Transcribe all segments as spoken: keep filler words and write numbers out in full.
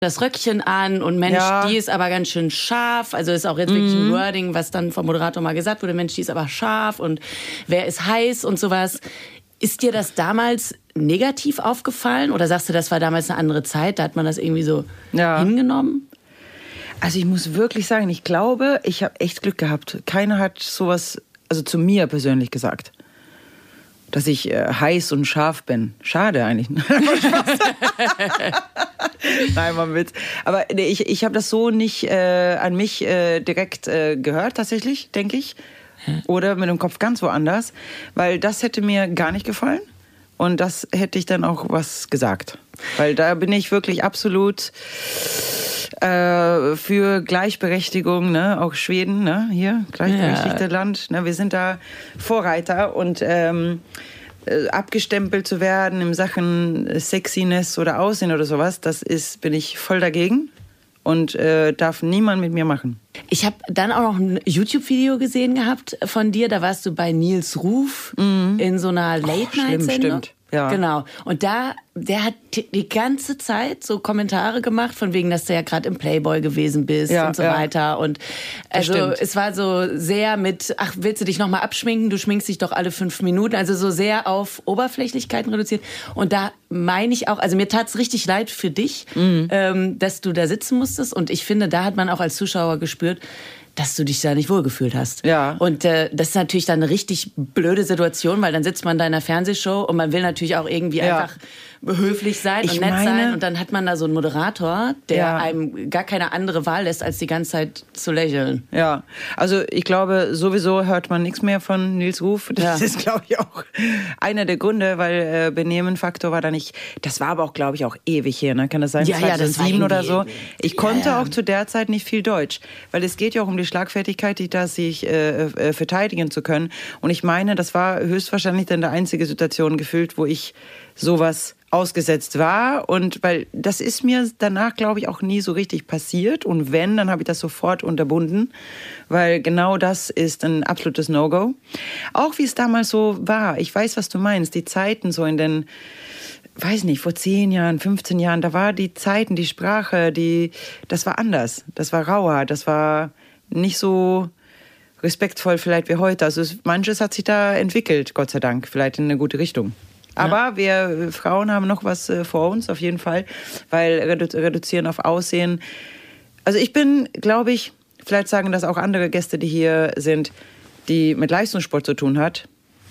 das Röckchen an und Mensch, ja. die ist aber ganz schön scharf. Also ist auch jetzt wirklich ein Wording, was dann vom Moderator mal gesagt wurde. Mensch, die ist aber scharf und wer ist heiß und sowas. Ist dir das damals negativ aufgefallen oder sagst du, das war damals eine andere Zeit? Da hat man das irgendwie so ja. hingenommen? Also ich muss wirklich sagen, ich glaube, ich habe echt Glück gehabt. Keiner hat sowas, also zu mir persönlich gesagt, dass ich äh, heiß und scharf bin. Schade eigentlich. Nein, mal Witz. Aber nee, ich, ich habe das so nicht äh, an mich äh, direkt äh, gehört, tatsächlich, denke ich. Oder mit dem Kopf ganz woanders. Weil das hätte mir gar nicht gefallen. Und das hätte ich dann auch was gesagt. Weil da bin ich wirklich absolut äh, für Gleichberechtigung, ne? Auch Schweden, ne? Hier, gleichberechtigte ja. Land. Ne? Wir sind da Vorreiter und ähm, äh, abgestempelt zu werden in Sachen Sexiness oder Aussehen oder sowas, das ist, bin ich voll dagegen. Und äh, darf niemand mit mir machen. Ich habe dann auch noch ein YouTube-Video gesehen gehabt von dir. Da warst du bei Nils Ruf mhm. in so einer Late-Night-Sendung. Ja. Genau. Und da, der hat die ganze Zeit so Kommentare gemacht, von wegen, dass du ja gerade im Playboy gewesen bist ja, und so ja. weiter. Und also es war so sehr mit, ach, willst du dich nochmal abschminken? Du schminkst dich doch alle fünf Minuten. Also so sehr auf Oberflächlichkeiten reduziert. Und da meine ich auch, also mir tat's richtig leid für dich, mhm. ähm, dass du da sitzen musstest. Und ich finde, da hat man auch als Zuschauer gespürt, dass du dich da nicht wohlgefühlt hast. Ja. Und äh, das ist natürlich dann eine richtig blöde Situation, weil dann sitzt man da in einer Fernsehshow und man will natürlich auch irgendwie ja. einfach höflich sein ich und nett meine, sein. Und dann hat man da so einen Moderator, der ja. einem gar keine andere Wahl lässt, als die ganze Zeit zu lächeln. Ja, also ich glaube, sowieso hört man nichts mehr von Nils Ruf. Das ja. ist, glaube ich, auch einer der Gründe, weil äh, Benehmen-Faktor war da nicht... Das war aber auch, glaube ich, auch ewig hier, ne? Kann das sein? Ja, ja, das war sieben oder so. Ich konnte ja, ja. auch zu der Zeit nicht viel Deutsch, weil es geht ja auch um die Schlagfertigkeit, die da sich äh, äh, verteidigen zu können. Und ich meine, das war höchstwahrscheinlich dann der einzige Situation gefühlt, wo ich sowas ausgesetzt war. Und weil das ist mir danach, glaube ich, auch nie so richtig passiert. Und wenn, dann habe ich das sofort unterbunden, weil genau das ist ein absolutes No-Go. Auch wie es damals so war. Ich weiß, was du meinst. Die Zeiten so in den, weiß nicht, vor zehn Jahren, fünfzehn Jahren, da war die Zeiten, die Sprache, die, das war anders. Das war rauer, das war nicht so respektvoll vielleicht wie heute. Also es, manches hat sich da entwickelt, Gott sei Dank, vielleicht in eine gute Richtung. Aber ja. wir Frauen haben noch was äh, vor uns, auf jeden Fall, weil redu- reduzieren auf Aussehen. Also ich bin, glaube ich, vielleicht sagen das auch andere Gäste, die hier sind, die mit Leistungssport zu tun hat,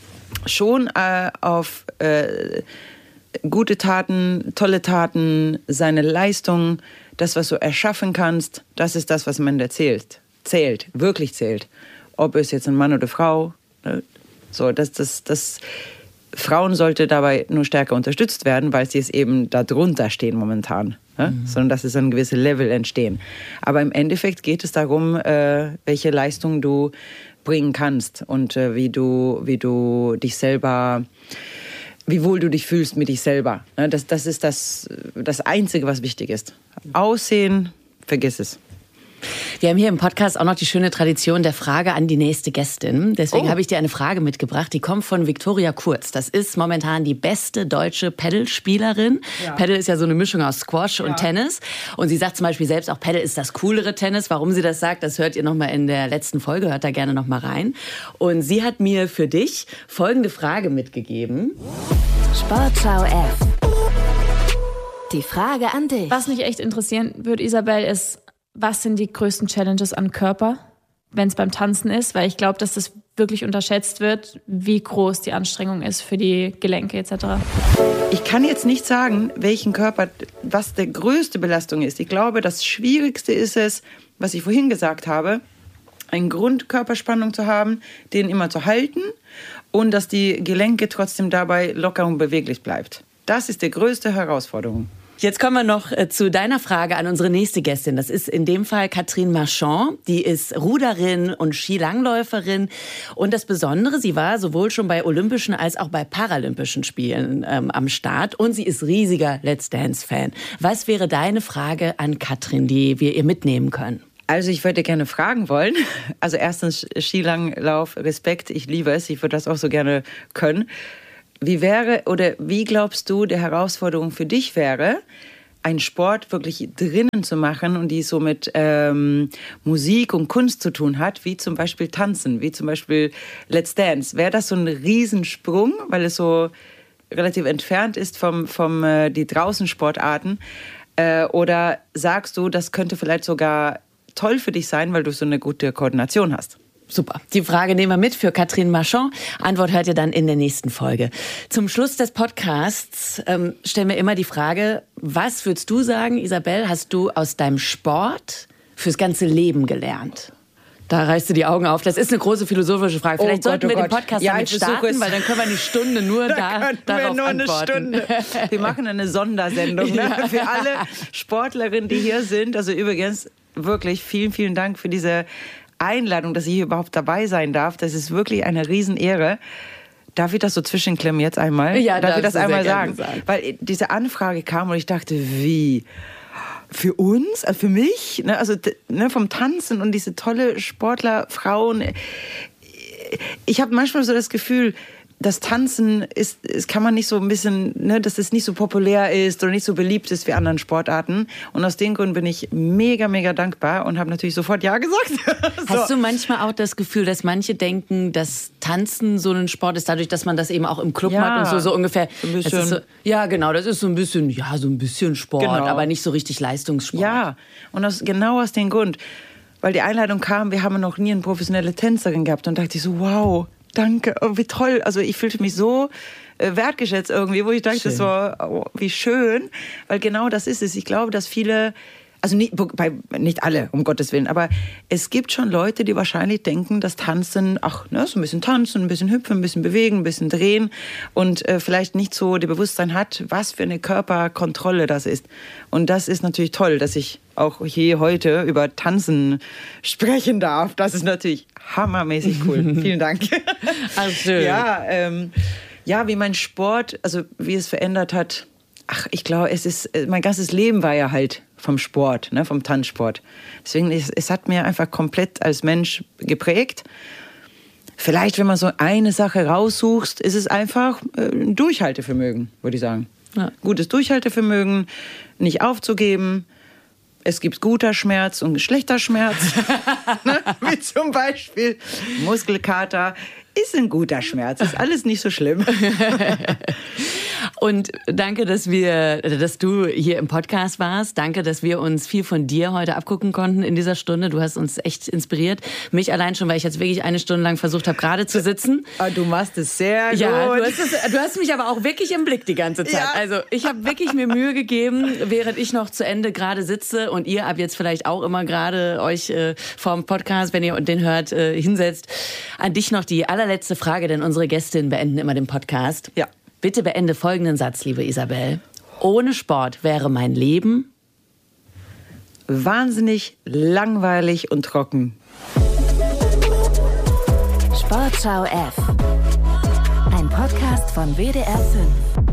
schon äh, auf äh, gute Taten, tolle Taten, seine Leistung, das, was du erschaffen kannst, das ist das, was man erzählt, zählt, wirklich zählt. Ob es jetzt ein Mann oder Frau, ne? So, das, das, das Frauen sollte dabei nur stärker unterstützt werden, weil sie es eben da drunter stehen momentan. Ne? Mhm. Sondern dass es ein gewisses Level entstehen. Aber im Endeffekt geht es darum, äh, welche Leistung du bringen kannst und äh, wie du, wie du dich selber, wie wohl du dich fühlst mit dich selber. Ne? Das, das ist das, das Einzige, was wichtig ist. Aussehen, vergiss es. Wir haben hier im Podcast auch noch die schöne Tradition der Frage an die nächste Gästin. Deswegen oh. habe ich dir eine Frage mitgebracht, die kommt von Viktoria Kurz. Das ist momentan die beste deutsche Paddle-Spielerin. Ja. Paddle ist ja so eine Mischung aus Squash ja. und Tennis. Und sie sagt zum Beispiel selbst, auch Paddle ist das coolere Tennis. Warum sie das sagt, das hört ihr noch mal in der letzten Folge. Hört da gerne noch mal rein. Und sie hat mir für dich folgende Frage mitgegeben. Sportschau F. Die Frage an dich. Was mich echt interessieren würde, Isabel, ist, was sind die größten Challenges am Körper, wenn es beim Tanzen ist? Weil ich glaube, dass das wirklich unterschätzt wird, wie groß die Anstrengung ist für die Gelenke et cetera. Ich kann jetzt nicht sagen, welchen Körper, was der größte Belastung ist. Ich glaube, das Schwierigste ist es, was ich vorhin gesagt habe, eine Grundkörperspannung zu haben, den immer zu halten und dass die Gelenke trotzdem dabei locker und beweglich bleibt. Das ist die größte Herausforderung. Jetzt kommen wir noch zu deiner Frage an unsere nächste Gästin. Das ist in dem Fall Catherine Marchand. Die ist Ruderin und Skilangläuferin. Und das Besondere, sie war sowohl schon bei Olympischen als auch bei Paralympischen Spielen ähm, am Start. Und sie ist riesiger Let's Dance-Fan. Was wäre deine Frage an Catherine, die wir ihr mitnehmen können? Also ich würde gerne fragen wollen. Also erstens Skilanglauf, Respekt, ich liebe es. Ich würde das auch so gerne können. Wie wäre oder wie glaubst du, die Herausforderung für dich wäre, einen Sport wirklich drinnen zu machen und die so mit ähm, Musik und Kunst zu tun hat, wie zum Beispiel Tanzen, wie zum Beispiel Let's Dance, wäre das so ein Riesensprung, weil es so relativ entfernt ist vom, vom äh, die Draußensportarten? Äh, oder sagst du, das könnte vielleicht sogar toll für dich sein, weil du so eine gute Koordination hast? Super. Die Frage nehmen wir mit für Catherine Marchand. Antwort hört ihr dann in der nächsten Folge. Zum Schluss des Podcasts ähm, stellen wir immer die Frage, was würdest du sagen, Isabel, hast du aus deinem Sport fürs ganze Leben gelernt? Da reißt du die Augen auf. Das ist eine große philosophische Frage. Vielleicht oh sollten Gott, oh wir den Podcast ja, damit starten, weil dann können wir eine Stunde nur da, da darauf wir nur antworten. Eine Stunde. Wir machen eine Sondersendung, ne? Ja. Für alle Sportlerinnen, die hier sind. Also übrigens wirklich vielen, vielen Dank für diese Einladung, dass ich hier überhaupt dabei sein darf. Das ist wirklich eine Riesenehre. Darf ich das so zwischenklemmen jetzt einmal? Ja, darf ich das einmal sagen? sagen? Weil diese Anfrage kam und ich dachte, wie? Für uns? Also für mich? Also ne, vom Tanzen und diese tolle Sportler, Frauen. Ich habe manchmal so das Gefühl, das Tanzen ist, das kann man nicht so ein bisschen, ne, dass es nicht so populär ist oder nicht so beliebt ist wie anderen Sportarten. Und aus den Gründen bin ich mega, mega dankbar und habe natürlich sofort Ja gesagt. So. Hast du manchmal auch das Gefühl, dass manche denken, dass Tanzen so ein Sport ist, dadurch, dass man das eben auch im Club ja, macht und so, so ungefähr. Ein bisschen. So, ja, genau, das ist so ein bisschen, ja, so ein bisschen Sport, genau. Aber nicht so richtig Leistungssport. Ja, und aus, genau aus dem Grund, weil die Einladung kam, wir haben noch nie eine professionelle Tänzerin gehabt und dachte ich so, wow. Danke, oh, wie toll. Also ich fühlte mich so äh, wertgeschätzt irgendwie, wo ich dachte, schön. Das war, oh, wie schön. Weil genau das ist es. Ich glaube, dass viele, also nicht, bei, nicht alle, um Gottes Willen, aber es gibt schon Leute, die wahrscheinlich denken, dass Tanzen, ach, ne, so ein bisschen tanzen, ein bisschen hüpfen, ein bisschen bewegen, ein bisschen drehen und äh, vielleicht nicht so das Bewusstsein hat, was für eine Körperkontrolle das ist. Und das ist natürlich toll, dass ich auch hier heute über Tanzen sprechen darf. Das ist natürlich hammermäßig cool. Vielen Dank. Ach, schön. Ja, ähm, ja, wie mein Sport, also wie es verändert hat. Ach, ich glaube, es ist, mein ganzes Leben war ja halt vom Sport, ne, vom Tanzsport. Deswegen, es, es hat mir einfach komplett als Mensch geprägt. Vielleicht, wenn man so eine Sache raussuchst, ist es einfach ein Durchhaltevermögen, würde ich sagen. Ja. Gutes Durchhaltevermögen, nicht aufzugeben. Es gibt guter Schmerz und schlechter Schmerz. Ne? Wie zum Beispiel Muskelkater ist ein guter Schmerz. Ist alles nicht so schlimm. Und danke, dass wir, dass du hier im Podcast warst. Danke, dass wir uns viel von dir heute abgucken konnten in dieser Stunde. Du hast uns echt inspiriert. Mich allein schon, weil ich jetzt wirklich eine Stunde lang versucht habe, gerade zu sitzen. Du machst es sehr gut. Ja, du hast, es, du hast mich aber auch wirklich im Blick die ganze Zeit. Ja. Also ich habe wirklich mir Mühe gegeben, während ich noch zu Ende gerade sitze und ihr ab jetzt vielleicht auch immer gerade euch äh, vorm Podcast, wenn ihr den hört, äh, hinsetzt. An dich noch die allerletzte Frage, denn unsere Gästinnen beenden immer den Podcast. Ja. Bitte beende folgenden Satz, liebe Isabel. Ohne Sport wäre mein Leben wahnsinnig langweilig und trocken. Sportschau F. Ein Podcast von W D R fünf.